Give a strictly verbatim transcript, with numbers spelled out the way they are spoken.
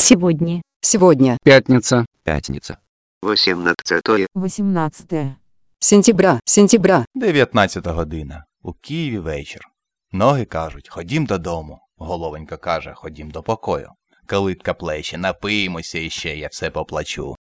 Сегодня. Сегодня. Пятница. Пятница. восемнадцатое восемнадцатое Сентября. Сентября. Дев'ятнадцята година. У Києві вечір. Ноги кажуть, ходім додому. Головонька каже, ходім до покою. Калитка плече, напиємося іще, я все поплачу.